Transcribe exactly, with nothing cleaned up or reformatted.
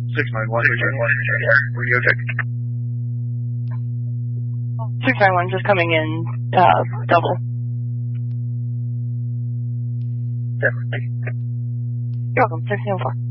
six nine one, were you okay? six nine one just coming in, uh, double. Definitely. You're welcome. six nine four.